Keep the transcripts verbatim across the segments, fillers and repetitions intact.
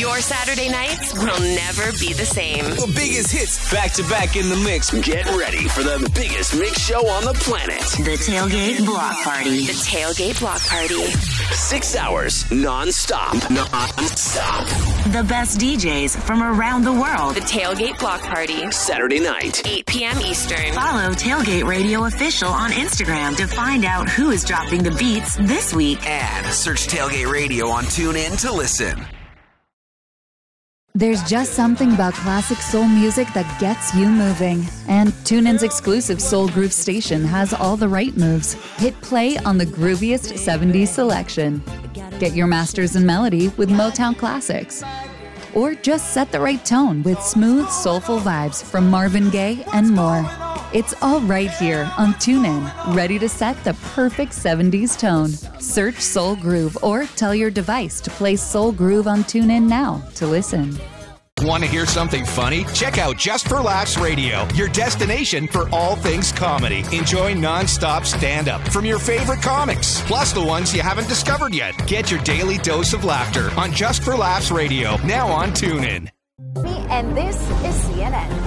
Your Saturday nights will never be the same. The biggest hits back to back in the mix. Get ready for the biggest mix show on the planet. The Tailgate Block Party. The Tailgate Block Party. Six hours non-stop. Non-stop. The best D Js from around the world. The Tailgate Block Party. Saturday night. eight p.m. Eastern. Follow Tailgate Radio Official on Instagram to find out who is dropping the beats this week. And search Tailgate Radio on TuneIn to listen. There's just something about classic soul music that gets you moving. And TuneIn's exclusive Soul Groove station has all the right moves. Hit play on the grooviest seventies selection. Get your masters in melody with Motown classics. Or just set the right tone with smooth, soulful vibes from Marvin Gaye and more. It's all right here on TuneIn, ready to set the perfect seventies tone. Search Soul Groove or tell your device to play Soul Groove on TuneIn now to listen. Want to hear something funny? Check out Just for Laughs Radio, your destination for all things comedy. Enjoy non-stop stand-up from your favorite comics, plus the ones you haven't discovered yet. Get your daily dose of laughter on Just for Laughs Radio, now on TuneIn. And this is C N N.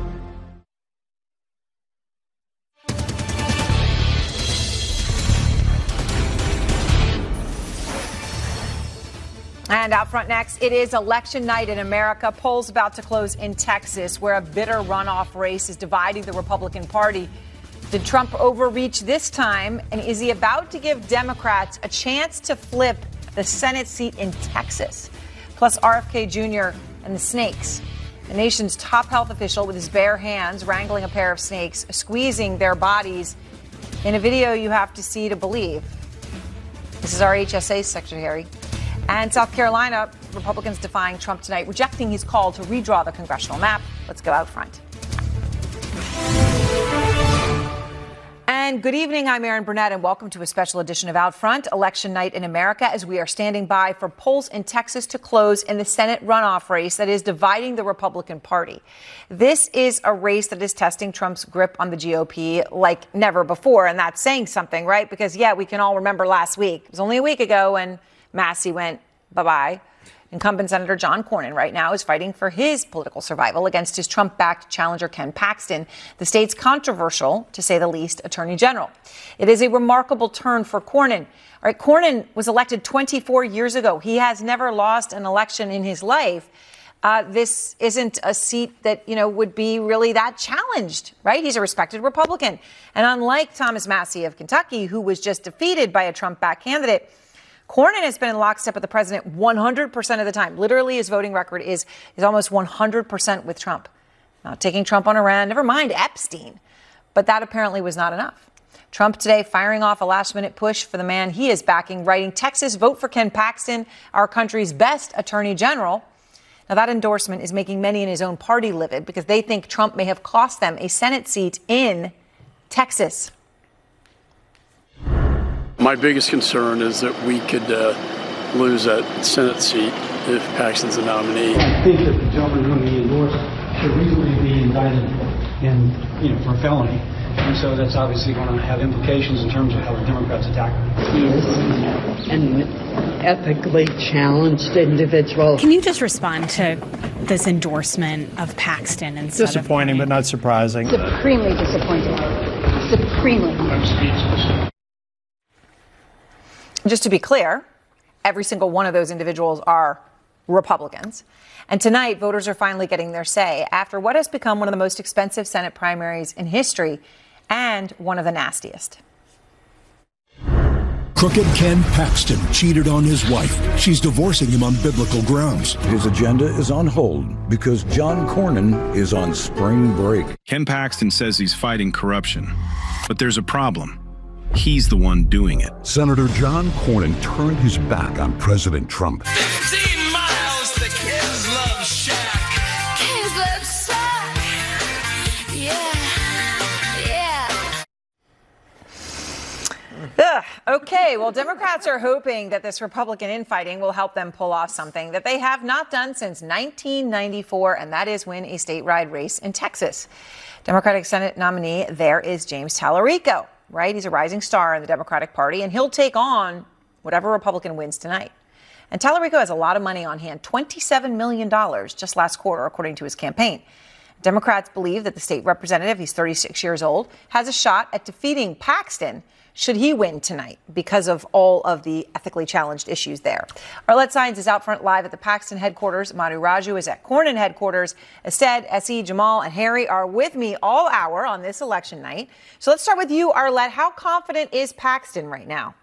And out front next, it is election night in America. Polls about to close in Texas, where a bitter runoff race is dividing the Republican Party. Did Trump overreach this time? And is he about to give Democrats a chance to flip the Senate seat in Texas? Plus, R F K Junior and the snakes. The nation's top health official with his bare hands wrangling a pair of snakes, squeezing their bodies in a video you have to see to believe. This is our H S A secretary. And South Carolina, Republicans defying Trump tonight, rejecting his call to redraw the congressional map. Let's go out front. And good evening, I'm Erin Burnett, and welcome to a special edition of Out Front, Election Night in America, as we are standing by for polls in Texas to close in the Senate runoff race that is dividing the Republican Party. This is a race that is testing Trump's grip on the G O P like never before, and that's saying something, right? Because, yeah, we can all remember last week. It was only a week ago when Massey went bye-bye. Incumbent Senator John Cornyn right now is fighting for his political survival against his Trump-backed challenger Ken Paxton, the state's controversial, to say the least, attorney general. It is a remarkable turn for Cornyn. All right, Cornyn was elected twenty-four years ago. He has never lost an election in his life. Uh, this isn't a seat that, you know, would be really that challenged, right? He's a respected Republican. And unlike Thomas Massey of Kentucky, who was just defeated by a Trump-backed candidate, Cornyn has been in lockstep with the president one hundred percent of the time. Literally, his voting record is, is almost one hundred percent with Trump. Not taking Trump on a run, never mind Epstein. But that apparently was not enough. Trump today firing off a last-minute push for the man he is backing, writing, Texas, vote for Ken Paxton, our country's best attorney general. Now, that endorsement is making many in his own party livid because they think Trump may have cost them a Senate seat in Texas. My biggest concern is that we could uh, lose that Senate seat if Paxton's the nominee. I think that the gentleman whom he endorsed should reasonably be indicted in, you know, for felony. And so that's obviously going to have implications in terms of how the Democrats attack him. He is an ethically challenged individual. Can you just respond to this endorsement of Paxton instead Disappointing, of but not surprising. Supremely disappointing. Supremely. I'm speechless. Just to be clear, every single one of those individuals are Republicans. And tonight, voters are finally getting their say after what has become one of the most expensive Senate primaries in history and one of the nastiest. Crooked Ken Paxton cheated on his wife. She's divorcing him on biblical grounds. His agenda is on hold because John Cornyn is on spring break. Ken Paxton says he's fighting corruption, but there's a problem. He's the one doing it. Senator John Cornyn turned his back on President Trump. fifteen miles to Kislov Shack. Kislov Shack. Yeah. Yeah. Ugh. Okay, well, Democrats are hoping that this Republican infighting will help them pull off something that they have not done since nineteen ninety-four, and that is win a statewide race in Texas. Democratic Senate nominee there is James Tallarico. Right? He's a rising star in the Democratic Party, and he'll take on whatever Republican wins tonight. And Tallarico has a lot of money on hand, twenty-seven million dollars just last quarter, according to his campaign. Democrats believe that the state representative, he's thirty-six years old, has a shot at defeating Paxton should he win tonight because of all of the ethically challenged issues there. Arlette Saenz is out front live at the Paxton headquarters. Manu Raju is at Cornyn headquarters. Ested, Essie, Jamal, and Harry are with me all hour on this election night. So let's start with you, Arlette. How confident is Paxton right now?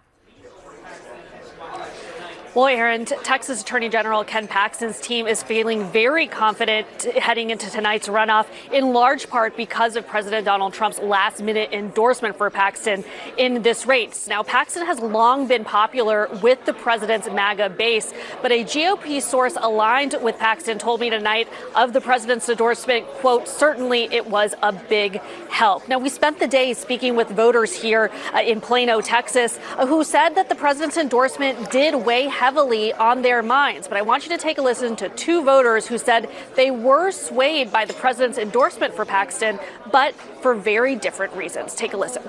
Well, Aaron, Texas Attorney General Ken Paxton's team is feeling very confident heading into tonight's runoff, in large part because of President Donald Trump's last-minute endorsement for Paxton in this race. Now, Paxton has long been popular with the president's MAGA base, but a G O P source aligned with Paxton told me tonight of the president's endorsement, quote, certainly it was a big help. Now, we spent the day speaking with voters here uh, in Plano, Texas, uh, who said that the president's endorsement did weigh heavily on their minds. But I want you to take a listen to two voters who said they were swayed by the president's endorsement for Paxton, but for very different reasons. Take a listen.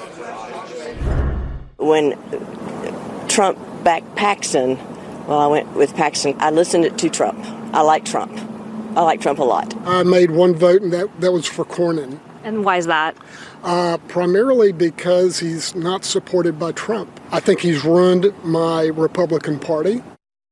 When Trump backed Paxton, well, I went with Paxton. I listened to Trump. I like Trump. I like Trump a lot. I made one vote, and that, that was for Cornyn. And why is that? Uh, primarily because he's not supported by Trump. I think he's ruined my Republican Party.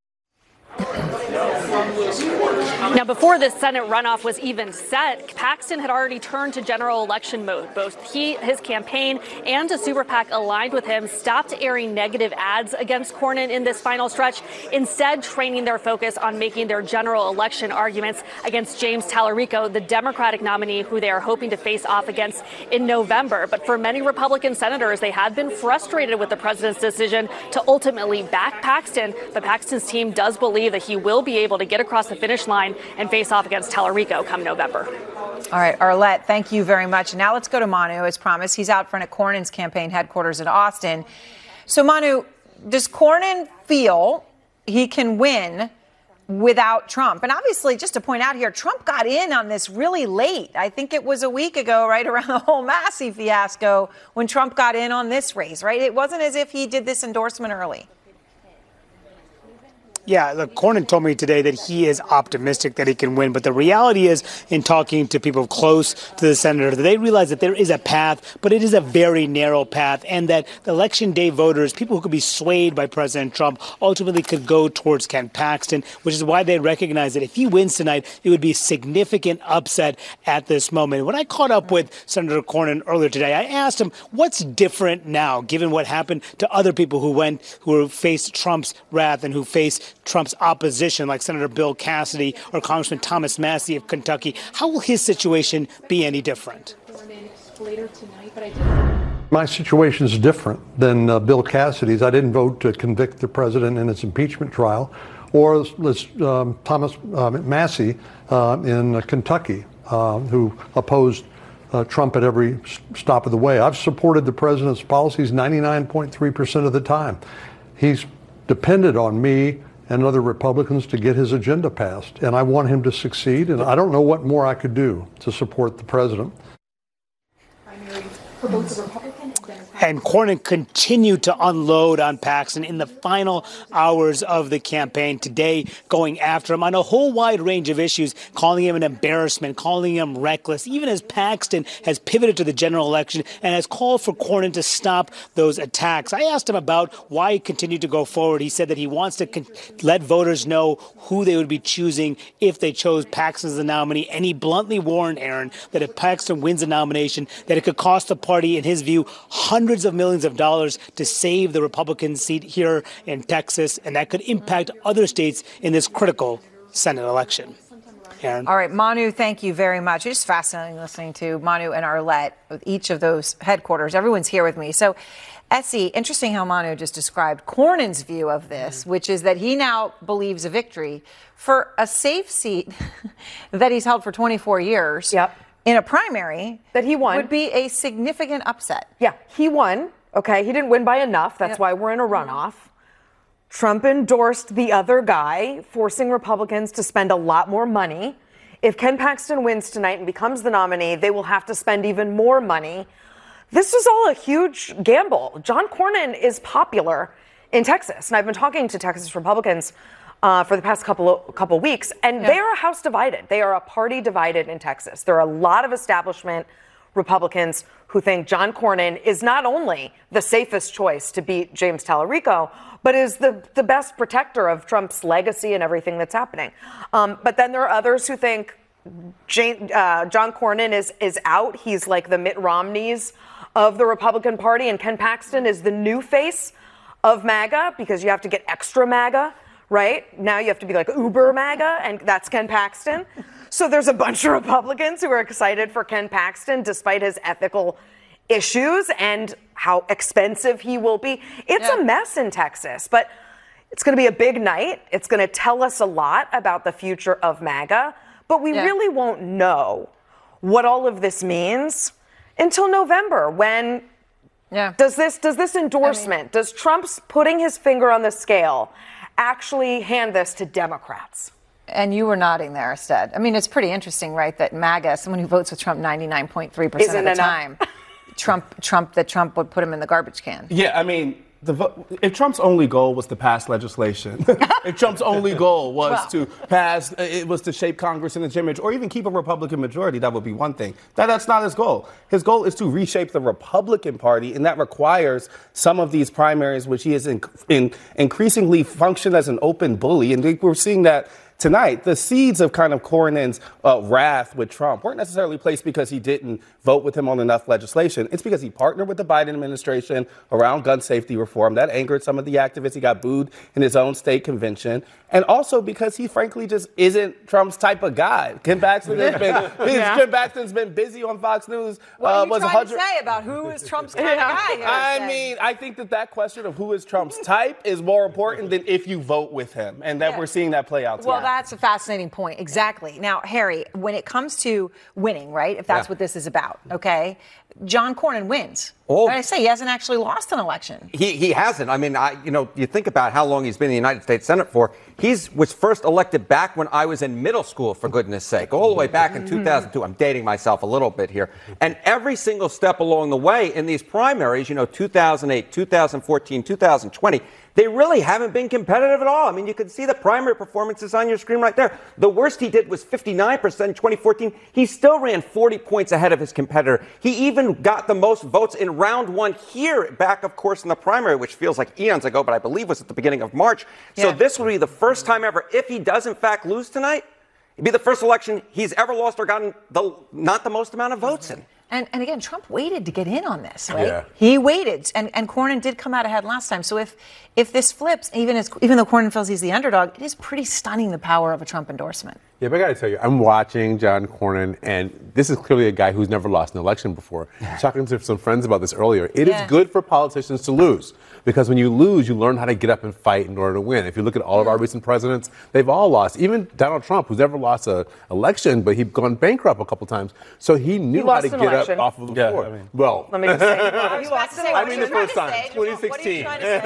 Now, before this Senate runoff was even set, Paxton had already turned to general election mode. Both he, his campaign, and a super PAC aligned with him stopped airing negative ads against Cornyn in this final stretch, instead training their focus on making their general election arguments against James Tallarico, the Democratic nominee who they are hoping to face off against in November. But for many Republican senators, they had been frustrated with the president's decision to ultimately back Paxton. But Paxton's team does believe that he will be able to get across the finish line and face off against Tallarico come November. All right, Arlette, thank you very much. Now let's go to Manu, as promised. He's out front at Cornyn's campaign headquarters in Austin. So, Manu, does Cornyn feel he can win without Trump? And obviously, just to point out here, Trump got in on this really late. I think it was a week ago, right around the whole Massey fiasco, when Trump got in on this race, right? It wasn't as if he did this endorsement early. Yeah, look, Cornyn told me today that he is optimistic that he can win. But the reality is, in talking to people close to the senator, that they realize that there is a path, but it is a very narrow path, and that the election day voters, people who could be swayed by President Trump, ultimately could go towards Ken Paxton, which is why they recognize that if he wins tonight, it would be a significant upset at this moment. When I caught up with Senator Cornyn earlier today, I asked him what's different now, given what happened to other people who went, who faced Trump's wrath and who faced Trump's opposition, like Senator Bill Cassidy or Congressman Thomas Massey of Kentucky. How will his situation be any different? My situation is different than uh, Bill Cassidy's. I didn't vote to convict the president in his impeachment trial, or um, Thomas uh, Massey uh, in uh, Kentucky, uh, who opposed uh, Trump at every stop of the way. I've supported the president's policies ninety-nine point three percent of the time. He's depended on me and other Republicans to get his agenda passed, and I want him to succeed, and I don't know what more I could do to support the president. For both the Republican and Cornyn continued to unload on Paxton in the final hours of the campaign today, going after him on a whole wide range of issues, calling him an embarrassment, calling him reckless, even as Paxton has pivoted to the general election and has called for Cornyn to stop those attacks. I asked him about why he continued to go forward. He said that he wants to con- let voters know who they would be choosing if they chose Paxton as the nominee, and he bluntly warned, Aaron, that if Paxton wins the nomination, that it could cost the party, in his view, hundreds of millions of dollars to save the Republican seat here in Texas, and that could impact other states in this critical Senate election. Aaron. All right, Manu, thank you very much. It's fascinating listening to Manu and Arlette with each of those headquarters. Everyone's here with me. So, Essie, interesting how Manu just described Cornyn's view of this, which is that he now believes a victory for a safe seat that he's held for twenty-four years. Yep. In a primary that he won would be a significant upset. Yeah, he won. Okay, he didn't win by enough. That's yep. why we're in a runoff. Trump endorsed the other guy, forcing Republicans to spend a lot more money. If Ken Paxton wins tonight and becomes the nominee, they will have to spend even more money. This is all a huge gamble. John Cornyn is popular in Texas. And I've been talking to Texas Republicans uh, for the past couple of, couple weeks, and Yeah. they are a House divided. They are a party divided in Texas. There are a lot of establishment Republicans who think John Cornyn is not only the safest choice to beat James Tallarico, but is the, the best protector of Trump's legacy and everything that's happening. Um, but then there are others who think Jane, uh, John Cornyn is, is out. He's like the Mitt Romneys of the Republican Party, and Ken Paxton is the new face of MAGA because you have to get extra MAGA, right? Now you have to be like uber MAGA, and that's Ken Paxton. So there's a bunch of Republicans who are excited for Ken Paxton despite his ethical issues and how expensive he will be. It's yeah. a mess in Texas, but it's going to be a big night. It's going to tell us a lot about the future of MAGA, but we yeah. really won't know what all of this means until November when yeah. does this does this endorsement, I mean, does Trump's putting his finger on the scale actually hand this to Democrats? And you were nodding there, Stead. I mean, it's pretty interesting, right, that MAGA, someone who votes with Trump ninety-nine point three percent of the enough. time, Trump, Trump, that Trump would put him in the garbage can. Yeah, I mean, the vo- if Trump's only goal was to pass legislation, if Trump's only goal was well. to pass, uh, it was to shape Congress in its image, or even keep a Republican majority, that would be one thing. That that's not his goal. His goal is to reshape the Republican Party, and that requires some of these primaries, which he has in, in increasingly functioned as an open bully, and we're seeing that tonight. The seeds of kind of Cornyn's uh, wrath with Trump weren't necessarily placed because he didn't vote with him on enough legislation. It's because he partnered with the Biden administration around gun safety reform. That angered some of the activists. He got booed in his own state convention. And also because he frankly just isn't Trump's type of guy. Ken Paxton has been, yeah. Ken Paxton's been busy on Fox News. What are you uh, was trying one hundred to say about who is Trump's kind yeah. of guy? Here, I say? mean, I think that that question of who is Trump's type is more important than if you vote with him. And that yeah. we're seeing that play out tonight. Well, that's a fascinating point. Exactly. Now, Harry, when it comes to winning, right, if that's yeah. what this is about, okay, John Cornyn wins. Oh. What did I say? He hasn't actually lost an election. He he hasn't. I mean, I you know, you think about how long he's been in the United States Senate for. He's was first elected back when I was in middle school, for goodness sake, all the way back in two thousand two. I'm dating myself a little bit here. And every single step along the way in these primaries, you know, two thousand eight, two thousand fourteen, two thousand twenty, they really haven't been competitive at all. I mean, you can see the primary performances on your screen right there. The worst he did was fifty-nine percent in twenty fourteen. He still ran forty points ahead of his competitor. He even got the most votes in round one here, back, of course, in the primary, which feels like eons ago, but I believe was at the beginning of March. Yeah. So this will be the first time ever, if he does in fact lose tonight, it'd be the first election he's ever lost or gotten the not the most amount of votes in. And, and again, Trump waited to get in on this, right? Yeah. He waited, and, and Cornyn did come out ahead last time. So if if this flips, even as even though Cornyn feels he's the underdog, it is pretty stunning the power of a Trump endorsement. Yeah, but I got to tell you, I'm watching John Cornyn, and this is clearly a guy who's never lost an election before. Talking to some friends about this earlier, it yeah. is good for politicians to lose. Because when you lose, you learn how to get up and fight in order to win. If you look at all of our recent presidents, they've all lost. Even Donald Trump, who's never lost an election, but he's gone bankrupt a couple times. So he knew he how to get election. up off of the yeah, floor. I mean, well, let me just say, you lost an election. I mean the first time, twenty sixteen.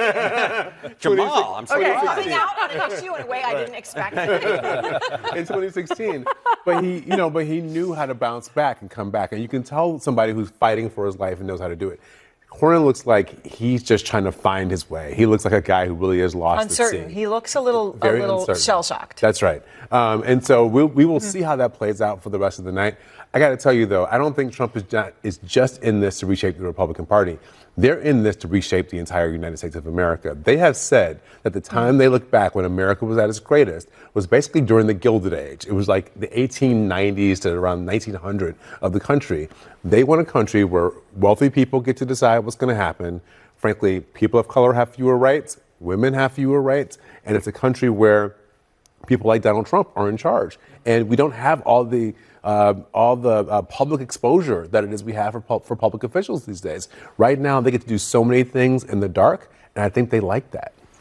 Jamal, I'm sorry. Okay, coming out on an issue in a way I didn't expect. In twenty sixteen. But he, you know, but he knew how to bounce back and come back. And you can tell somebody who's fighting for his life and knows how to do it. Cornyn looks like he's just trying to find his way. He looks like a guy who really is lost uncertain. at sea. He looks a little, Very a little uncertain. shell-shocked. That's right. Um, and so we'll, we will mm-hmm. see how that plays out for the rest of the night. I got to tell you, though, I don't think Trump is, not, is just in this to reshape the Republican Party. They're in this to reshape the entire United States of America. They have said that the time they look back when America was at its greatest was basically during the Gilded Age. It was like the eighteen nineties to around nineteen hundred of the country. They want a country where wealthy people get to decide what's going to happen. Frankly, people of color have fewer rights, women have fewer rights, and it's a country where people like Donald Trump are in charge. And we don't have all the Uh, all the uh, public exposure that it is we have for, pu- for public officials these days. Right now, they get to do so many things in the dark, and I think they like that. Mm.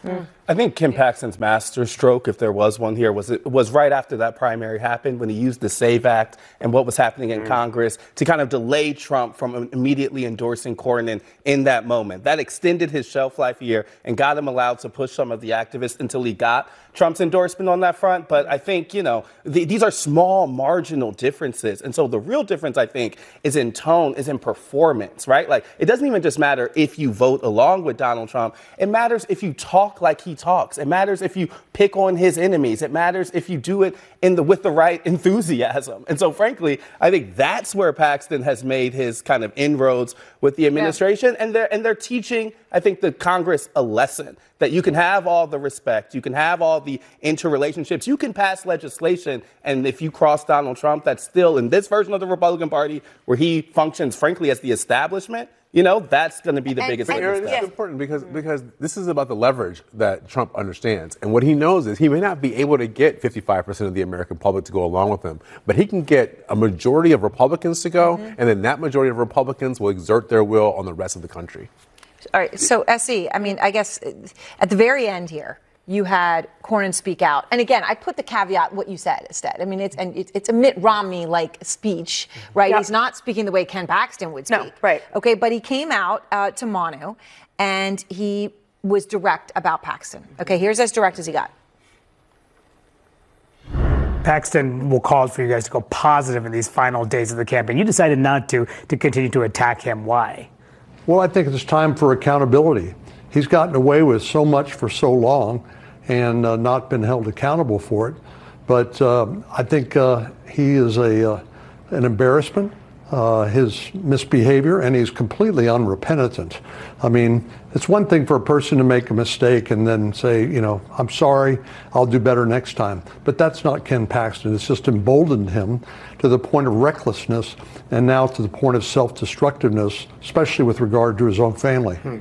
I think Ken Paxton's masterstroke, if there was one here, was it was right after that primary happened when he used the SAVE Act and what was happening in mm. Congress to kind of delay Trump from immediately endorsing Cornyn in that moment. That extended his shelf life a year and got him allowed to push some of the activists until he got Trump's endorsement on that front. But I think, you know, the, these are small marginal differences. And so the real difference, I think, is in tone, is in performance, right? Like, it doesn't even just matter if you vote along with Donald Trump. It matters if you talk like he talks. It matters if you pick on his enemies. It matters if you do it in the with the right enthusiasm. And so, frankly, I think that's where Paxton has made his kind of inroads with the administration. Yeah. And they're and they're teaching, I think, the Congress a lesson that you can have all the respect, you can have all the interrelationships, you can pass legislation, and if you cross Donald Trump, that's still in this version of the Republican Party where he functions, frankly, as the establishment. You know, that's going to be the and, biggest thing. It's yeah. important because because this is about the leverage that Trump understands. And what he knows is he may not be able to get fifty-five percent of the American public to go along with him, but he can get a majority of Republicans to go, mm-hmm. and then that majority of Republicans will exert their will on the rest of the country. All right. So, S E, I mean, I guess at the very end here, you had Cornyn speak out. And again, I put the caveat what you said instead. I mean, it's and it's, it's a Mitt Romney-like speech, right? Yep. He's not speaking the way Ken Paxton would speak. No, right. Okay, but he came out uh, to Manu, and he was direct about Paxton. Okay, here's as direct as he got. Paxton will call for you guys to go positive in these final days of the campaign. You decided not to, to continue to attack him. Why? Well, I think it's time for accountability. He's gotten away with so much for so long and uh, not been held accountable for it. But uh, I think uh, he is a uh, an embarrassment, uh, his misbehavior, and he's completely unrepentant. I mean, it's one thing for a person to make a mistake and then say, you know, I'm sorry, I'll do better next time. But that's not Ken Paxton. It's just emboldened him to the point of recklessness and now to the point of self-destructiveness, especially with regard to his own family. Hmm.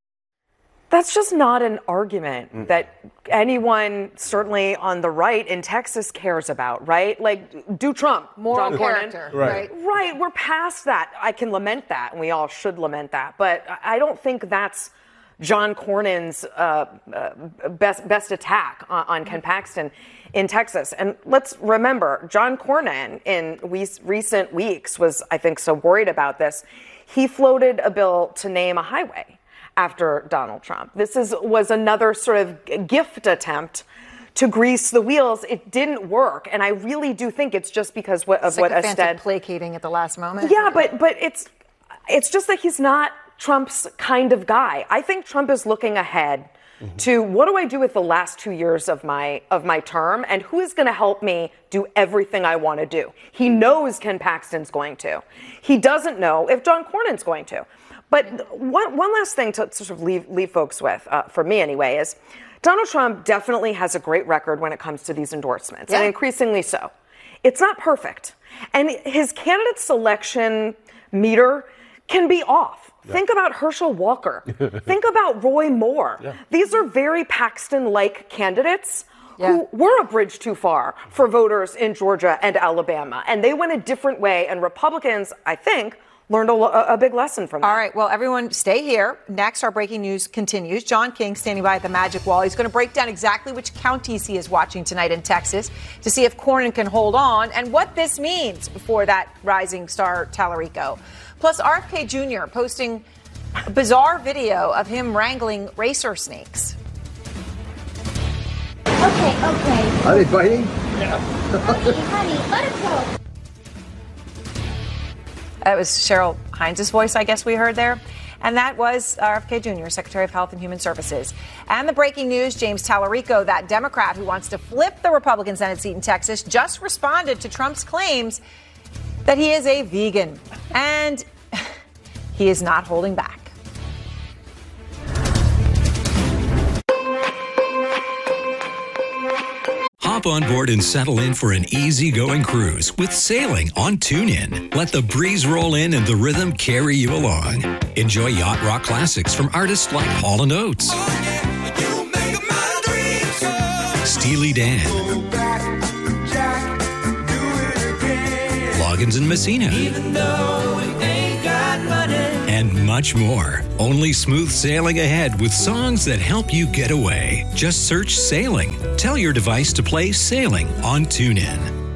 That's just not an argument mm. that anyone, certainly on the right in Texas, cares about, right? Like, do Trump, moral John character, right. right? Right, we're past that. I can lament that, and we all should lament that. But I don't think that's John Cornyn's uh, uh, best best attack on, on Ken Paxton in Texas. And let's remember, John Cornyn in we- recent weeks was, I think, so worried about this. He floated a bill to name a highway after Donald Trump. This is was another sort of gift attempt to grease the wheels. It didn't work, and I really do think it's just because what, of what Ested placating at the last moment. Yeah, but but it's it's just that he's not Trump's kind of guy. I think Trump is looking ahead mm-hmm. to what do I do with the last two years of my of my term, and who is going to help me do everything I want to do. He knows Ken Paxton's going to. He doesn't know if John Cornyn's going to. But one, one last thing to sort of leave, leave folks with, uh, for me anyway, is Donald Trump definitely has a great record when it comes to these endorsements, yeah. and increasingly so. It's not perfect. And his candidate selection meter can be off. Yeah. Think about Herschel Walker. Think about Roy Moore. Yeah. These are very Paxton-like candidates yeah. who were a bridge too far for voters in Georgia and Alabama. And they went a different way. And Republicans, I think, learned a, a big lesson from that. All right. Well, everyone stay here. Next, our breaking news continues. John King standing by at the Magic Wall. He's going to break down exactly which counties he is watching tonight in Texas to see if Cornyn can hold on and what this means for that rising star Tallarico. Plus, R F K Junior posting a bizarre video of him wrangling racer snakes. Okay, okay. Are they fighting? Yeah. Honey, honey, let it go. That was Cheryl Hines' voice, I guess we heard there. And that was R F K Junior, Secretary of Health and Human Services. And the breaking news, James Tallarico, that Democrat who wants to flip the Republican Senate seat in Texas, just responded to Trump's claims that he is a vegan. And he is not holding back. Hop on board and settle in for an easygoing cruise with sailing on TuneIn. Let the breeze roll in and the rhythm carry you along. Enjoy yacht rock classics from artists like Hall and Oates, oh, yeah, Steely Dan, Loggins and Messina, even though we ain't got money, and much more. Only smooth sailing ahead with songs that help you get away. Just search Sailing. Tell your device to play Sailing on TuneIn.